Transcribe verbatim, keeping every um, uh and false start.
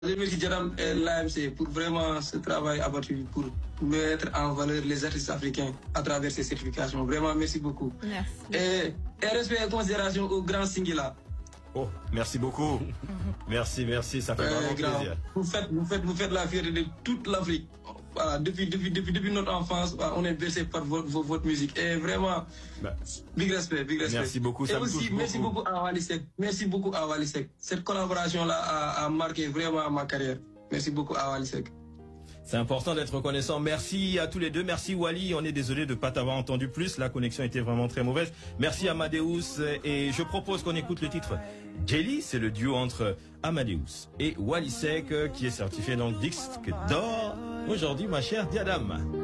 Je remercie Jadam et l'A M C pour vraiment ce travail abattu pour mettre en valeur les artistes africains à travers ces certifications. Vraiment, merci beaucoup. Merci. Et, et respect et considération au grand Singila. Oh, merci beaucoup. Merci, merci, ça fait Euh, vraiment grand. plaisir. Vous faites, vous faites, vous faites la fierté de toute l'Afrique. Voilà, depuis, depuis, depuis, depuis notre enfance, voilà, on est bercé par votre, votre musique. Et vraiment, Bah, big respect, big respect. merci beaucoup, ça Et me aussi, touche merci beaucoup. beaucoup à Walisek. Merci beaucoup à Walisek. Cette collaboration-là a, a marqué vraiment ma carrière. Merci beaucoup à Walisek. C'est important d'être reconnaissant. Merci à tous les deux. Merci Wally. On est désolé de ne pas t'avoir entendu plus. La connexion était vraiment très mauvaise. Merci Amadeus. Et je propose qu'on écoute le titre Jelly. C'est le duo entre Amadeus et Wally Seck qui est certifié donc disque d'or. Aujourd'hui, ma chère Diadam.